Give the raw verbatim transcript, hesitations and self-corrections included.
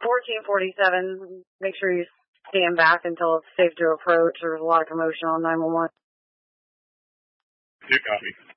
fourteen forty-seven, make sure you stand back until it's safe to approach. There's a lot of commotion on nine one one. Do copy.